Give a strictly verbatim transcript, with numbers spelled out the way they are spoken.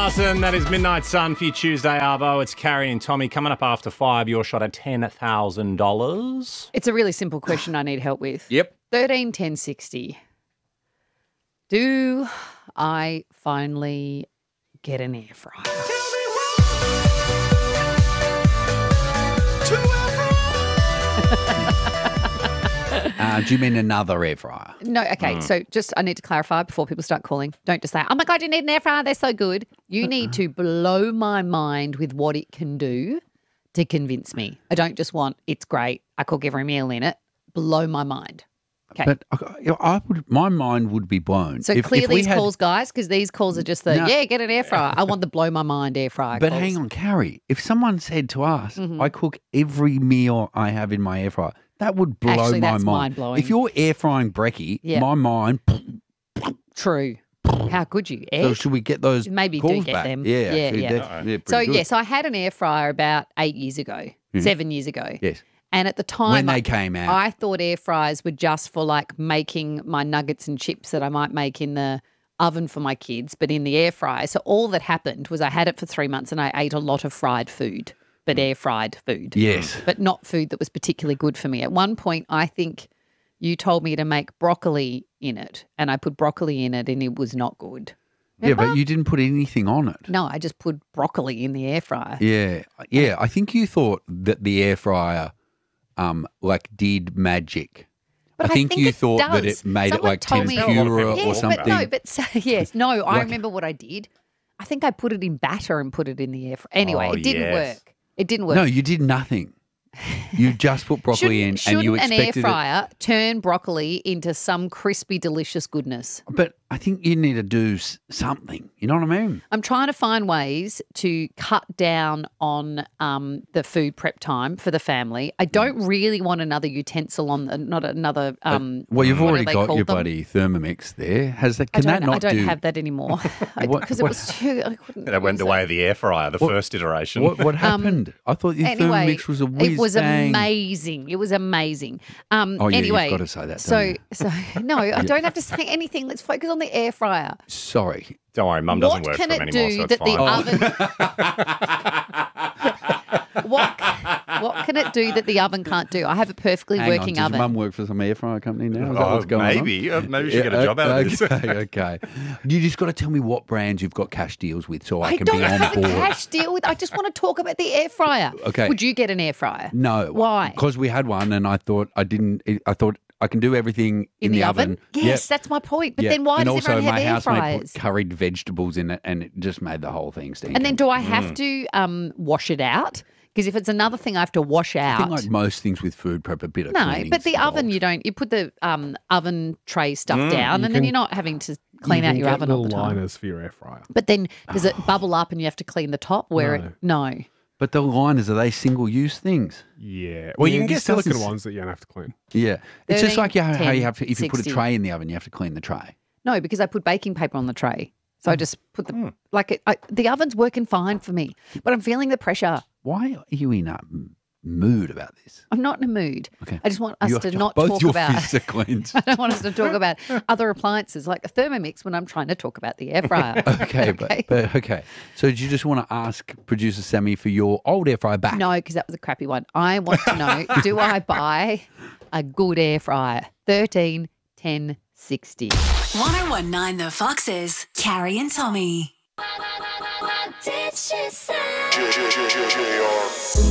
Larson, that is Midnight Sun for your Tuesday, Arvo. It's Carrie and Tommy coming up after five. Your shot at ten thousand dollars. It's a really simple question I need help with. Yep. thirteen ten sixty. Do I finally get an air fryer? Uh, do you mean another air fryer? No, okay. Mm. So just I need to clarify before people start calling. Don't just say, oh, my God, you need an air fryer. They're so good. You need to blow my mind with what it can do to convince me. I don't just want it's great. I cook every meal in it. Blow my mind. Okay. But I, I would, my mind would be blown. So if, clear if we these had, calls, guys, because these calls are just the, No. yeah, get an air fryer. I want the blow my mind air fryer But calls. hang on, Carrie. If someone said to us, Mhm. I cook every meal I have in my air fryer, that would blow Actually, my that's mind. mind-blowing. If you're air frying brekkie, Yeah. my mind. True. How could you? So Egg? should we get those Maybe do calls get back? them. Yeah, Yeah, actually, yeah. that's- yeah, So, pretty good. yes, I had an air fryer about eight years ago, Mhm. seven years ago. Yes. And at the time, When they I, came out. I thought air fryers were just for like making my nuggets and chips that I might make in the oven for my kids, but in the air fryer. So all that happened was I had it for three months and I ate a lot of fried food, but air fried food. Yes. But not food that was particularly good for me. At one point, I think you told me to make broccoli in it, and I put broccoli in it and it was not good. Yeah, Remember? but you didn't put anything on it. No, I just put broccoli in the air fryer. Yeah, yeah. I think you thought that the air fryer, um, like did magic. But I think, you it thought that does. it made Someone it like told me- tempura Yes, or something. But no, but so, yes, no. I Like- remember what I did. I think I put it in batter and put it in the air fryer. Anyway, Oh, it didn't yes. work. It didn't work. No, you did nothing. You just put broccoli in, Shouldn't- and you shouldn't an air expected it. fryer turn broccoli into some crispy, delicious goodness? But I think you need to do s- something. You know what I mean? I'm trying to find ways to cut down on um, the food prep time for the family. I don't really want another utensil on, the, not another. Um, Well, you've what are already they got called your them? bloody Thermomix there. Has that? I Can don't, that know- not I don't do? have that anymore What- because it what- was too. I couldn't. That went use the it. way of the air fryer, the What- first iteration. What, what happened? I thought your Um, Anyway, Thermomix was a whiz it was bang. amazing. It was amazing. Um, Oh, yeah, you've anyway, gotta say that, So, don't so no, I don't have to say anything. Let's focus on the air fryer. Sorry. Don't worry, Mum doesn't What work can for him it anymore, do so it's that the fine. oven? what What can it do that the oven can't do? I have a perfectly Hang working on, does oven. your mum work for some air fryer company now? Is that Oh, what's going maybe. on? Uh, maybe she'll get a job out of this. Okay, okay. You just got to tell me what brands you've got cash deals with so I, I can don't be on have board. a cash deal with. I just want to talk about the air fryer. Okay. Would you get an air fryer? No. Why? Because we had one and I thought I didn't, I thought I can do everything in, In the, oven? Yes, Yep. that's my point. But Yeah. then why and does also everyone my have air housemate fryers? put curried vegetables in it and it just made the whole thing stink. And then do I Mm. have to um, wash it out? Because if it's another thing I have to wash I out. think like most things with food prep, a bit of no, cleaning's but the oven, involved. you don't. You put the um, oven tray stuff Mm. down, You and then can- you're not having to clean you out can your get oven all the little time. liners for your air fryer. But then does it bubble up and you have to clean the top? Where it no. But the liners, are they single-use things? Yeah. Well, you Yeah, can get this doesn't silicone s- ones that you don't have to clean. Yeah. It's just thirteen, like you, how ten, you have to, if you put a sixty. tray in the oven, you have to clean the tray. No, because I put baking paper on the tray. So I Hmm. just put the like it, I, the oven's working fine for me, but I'm feeling the pressure. Why are you in a m- mood about this? I'm not in a mood. Okay. I just want us Your- to not both talk your about. fists are clenched. I don't want us to talk about other appliances like a Thermomix when I'm trying to talk about the air fryer. Okay, but, but okay. So do you just want to ask producer Sammy for your old air fryer back? No, because that was a crappy one. I want to know, do I buy a good air fryer? thirteen ten sixty. one oh one point nine The Foxes. Carrie and Tommy. What did she say?